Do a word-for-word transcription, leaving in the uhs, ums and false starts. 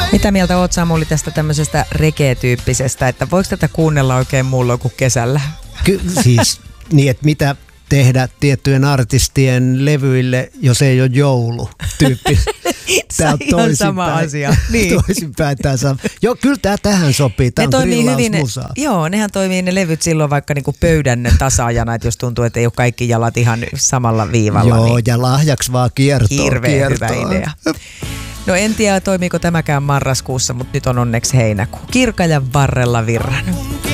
Mitä mieltä oot, Samuli, tästä tämmöisestä reggae-tyyppisestä, että voiko tätä kuunnella oikein muulloin kuin kesällä? Ky- siis niin, että mitä tehdä tiettyjen artistien levyille, jos ei ole joulu tyyppi. Tämä on ihan sama asia. Niin. Toisinpäin tämä sama. Joo, kyllä tämä tähän sopii. Tämä ne on toimii hyvin, drillausmusaa. joo, nehän toimii ne levyt silloin vaikka niinku pöydän tasaajana, että jos tuntuu, että ei ole kaikki jalat ihan samalla viivalla. Joo, niin ja lahjaksi vaan kiertoa. Hirveän hyvä idea. No en tiedä, toimiiko tämäkään marraskuussa, mutta nyt on onneksi heinäkuu. Kirkajan varrella virran.